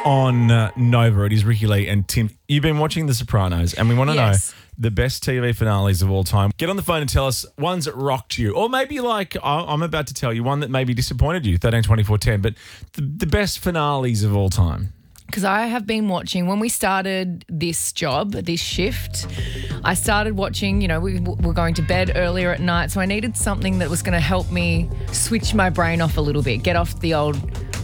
on Nova. It is Ricky Lee and Tim. You've been watching The Sopranos, and we want to know the best TV finales of all time. Get on the phone and tell us ones that rocked you, or maybe like I'm about to tell you one that maybe disappointed you, 13, 24, 10, but the best finales of all time. Because I have been watching, when we started this job, this shift, I started watching, we were going to bed earlier at night, so I needed something that was going to help me switch my brain off a little bit, get off the old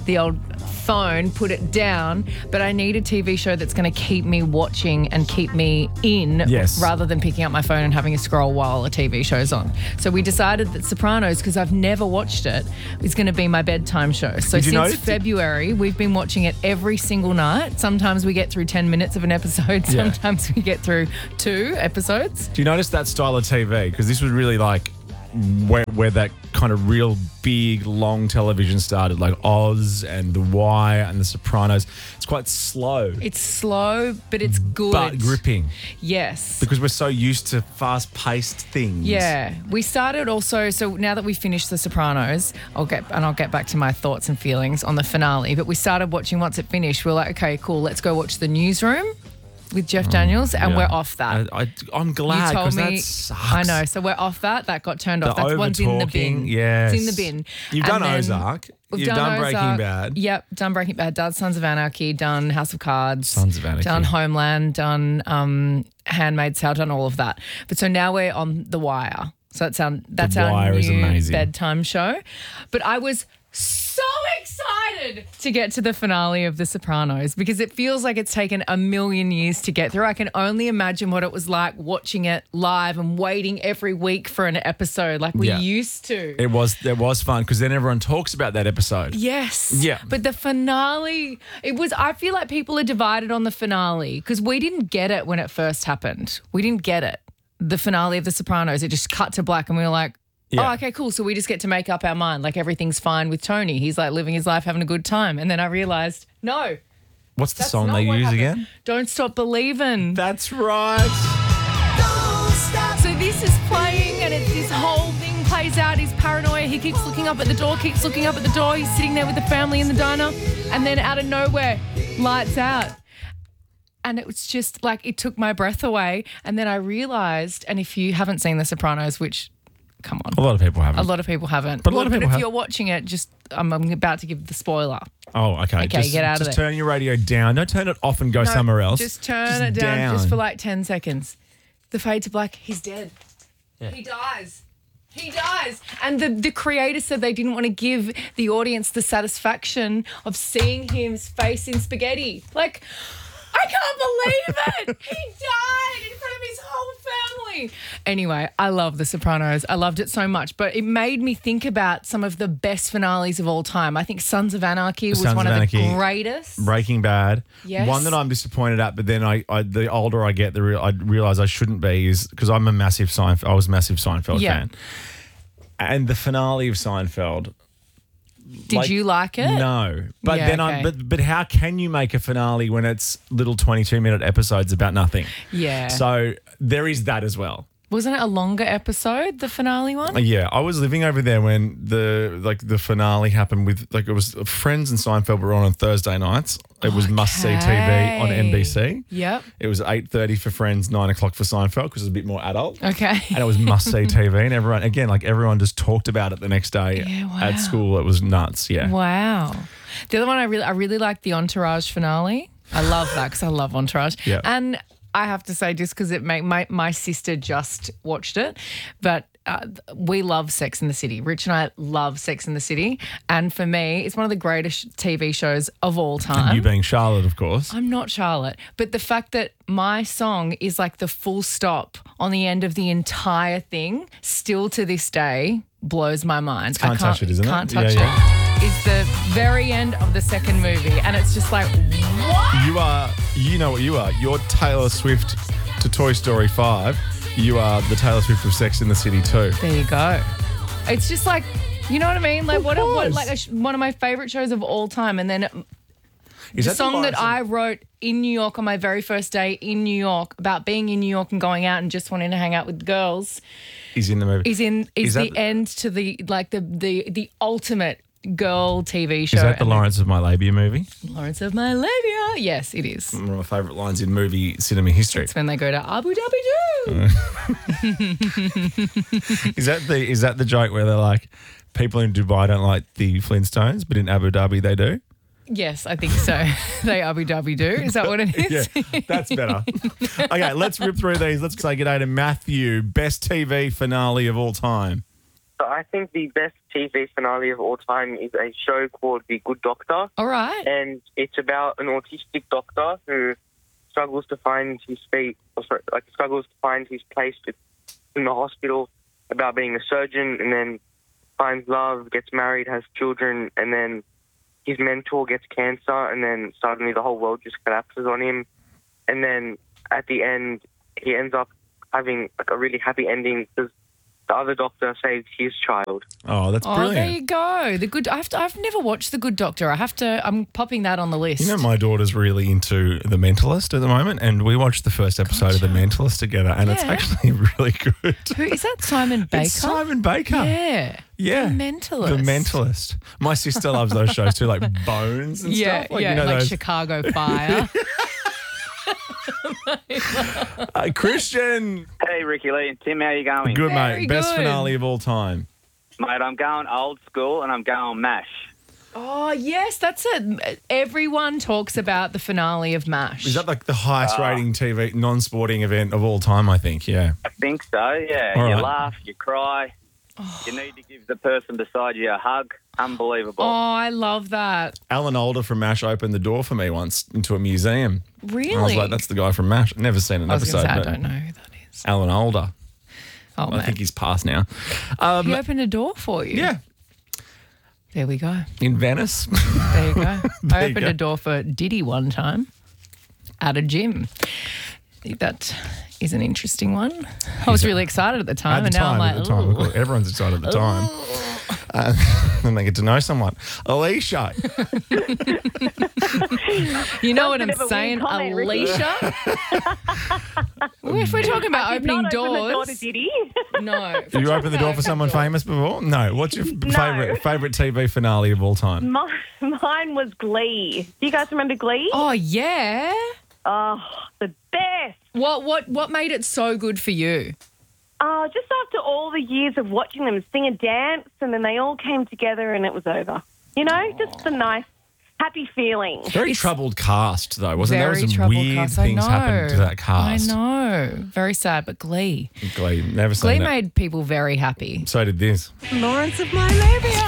phone, put it down, but I need a TV show that's going to keep me watching and keep me in rather than picking up my phone and having a scroll while a TV show's on. So we decided that Sopranos, because I've never watched it, is going to be my bedtime show. So since February, we've been watching it every single night. Sometimes we get through 10 minutes of an episode. Sometimes we get through 2 episodes. Do you notice that style of TV? Because this was really like where that kind of real big, long television started, like Oz and The Wire and The Sopranos. It's quite slow. It's slow, but it's good. But gripping. Yes. Because we're so used to fast-paced things. Yeah. We started also, so now that we finished The Sopranos, I'll get back to my thoughts and feelings on the finale, but we started watching once it finished. We were like, okay, cool, let's go watch The Newsroom with Jeff Daniels, and we're off that. I'm glad, because that sucks. I know, so we're off that. That got turned off. That one's in the bin. Yes. It's in the bin. You've done Ozark. You've done Breaking Bad. Yep, done Breaking Bad, done Sons of Anarchy, done House of Cards. Sons of Anarchy. Done Homeland, done Handmaid's Tale, done all of that. But so now we're on The Wire. So that's our new bedtime show. But I was so excited to get to the finale of The Sopranos because it feels like it's taken a million years to get through. I can only imagine what it was like watching it live and waiting every week for an episode like we used to. It was fun because then everyone talks about that episode. Yes. Yeah. But the finale, I feel like people are divided on the finale because we didn't get it when it first happened. We didn't get it. The finale of The Sopranos, it just cut to black and we were like, oh, okay, cool. So we just get to make up our mind. Like everything's fine with Tony. He's like living his life, having a good time. And then I realised, no. What's the song they use again? Don't Stop Believin'. That's right. So this is playing and it's this whole thing plays out. He's paranoia. He keeps looking up at the door, He's sitting there with the family in the diner. And then out of nowhere, lights out. And it was just like it took my breath away. And then I realised, and if you haven't seen The Sopranos, which... Come on. A lot of people haven't. But a lot of people have. If you're watching it, I'm about to give the spoiler. Oh, okay. Okay, get out of there. Just turn your radio down. Don't turn it off and go somewhere else. Just turn it down just for like 10 seconds. The fade to black, he's dead. Yeah. He dies. And the creator said they didn't want to give the audience the satisfaction of seeing his face in spaghetti. Like... I can't believe it. He died in front of his whole family. Anyway, I love The Sopranos. I loved it so much, but it made me think about some of the best finales of all time. I think Sons of Anarchy was one of the greatest. Breaking Bad. Yes. One that I'm disappointed at, but then the older I get, I realise I shouldn't be, is because I'm a massive Seinfeld fan. And the finale of Seinfeld... Did you like it? No. But but how can you make a finale when it's little 22-minute episodes about nothing? Yeah. So there is that as well. Wasn't it a longer episode, the finale one? Yeah, I was living over there when the finale happened with it was Friends and Seinfeld were on Thursday nights. It was must-see TV on NBC. Yep. It was 8:30 for Friends, 9 o'clock for Seinfeld because it was a bit more adult. Okay. And it was must-see TV, and everyone just talked about it the next day at school. It was nuts. Yeah. Wow. The other one I really liked the Entourage finale. I love that because I love Entourage. Yeah. And I have to say, just because my sister just watched it, but we love Sex and the City. Rich and I love Sex and the City. And for me, it's one of the greatest TV shows of all time. And you being Charlotte, of course. I'm not Charlotte. But the fact that my song is like the full stop on the end of the entire thing, still to this day, blows my mind. Can't touch it, isn't it? Can't touch it. It's the very end of the second movie. And it's just like, what? You know what you are. You're Taylor Swift to Toy Story 5. You are the Taylor Swift of Sex in the City too. There you go. It's just like, you know what I mean? Like one of my favorite shows of all time. And then the song that I wrote in New York on my very first day in New York about being in New York and going out and just wanting to hang out with girls. Is in the movie. Is the end to the ultimate girl TV show. Is that the and Lawrence of My Labia movie? Lawrence of My Labia? Yes, it is. One of my favourite lines in movie cinema history. It's when they go to Abu Dhabi too. Is that the joke where they're like, people in Dubai don't like the Flintstones, but in Abu Dhabi they do? Yes, I think so. They Abu Dhabi do. Is that what it is? Yeah, that's better. Okay, let's rip through these. Let's say g'day to Matthew. Best TV finale of all time. So I think the best TV finale of all time is a show called The Good Doctor. All right. And it's about an autistic doctor who struggles to find his feet, struggles to find his place in the hospital, about being a surgeon, and then finds love, gets married, has children, and then his mentor gets cancer, and then suddenly the whole world just collapses on him. And then at the end, he ends up having a really happy ending because the other doctor saves his child. Oh, that's brilliant. Oh, there you go. The Good. I've never watched The Good Doctor. I'm popping that on the list. You know, my daughter's really into The Mentalist at the moment, and we watched the first episode of The Mentalist together, and it's actually really good. Who is that? Simon Baker? It's Simon Baker. Yeah. The Mentalist. The Mentalist. My sister loves those shows too, like Bones and stuff. Like, yeah, you know, like those. Chicago Fire. Christian. Hey, Ricky Lee and Tim, how you going? Good, Very mate. Best good. finale of all time. Mate, I'm going old school and I'm going MASH. Oh, yes, that's it. Everyone talks about the finale of MASH. Is that like the highest rating TV non-sporting event of all time, I think? Yeah. I think so, yeah. All you right. laugh, you cry. You need to give the person beside you a hug. Unbelievable. Oh, I love that. Alan Alda from MASH opened the door for me once into a museum. Really? I was like, that's the guy from MASH. Never seen an I was episode. going to say, I but don't know who that is. Alan Alda. Oh, I man. think he's passed now. He opened a door for you. Yeah. There we go. In Venice. There you go. I you opened go. a door for Diddy one time at a gym. I think that is an interesting one. I was really excited at the time, At the and now time, I'm at the like, time. ooh. Look, everyone's excited at the time. Then they get to know someone. Alicia. You know what I'm bit of a saying, weird comment, Ricky. Alicia? If we're talking about opening Not open the door doors, to Diddy. no. Have you opened the door for someone famous before? No. What's your favorite TV finale of all time? Mine was Glee. Do you guys remember Glee? Oh yeah. Oh, the best. What made it so good for you? Just after all the years of watching them sing and dance, and then they all came together and it was over. You know, just the nice, happy feeling. Very troubled cast, though, wasn't there? Very There was some troubled weird cast. I things happened to that cast. I know. Very sad, but Glee. Glee, never seen Glee that. made people very happy. So did this. Lawrence of My Labia.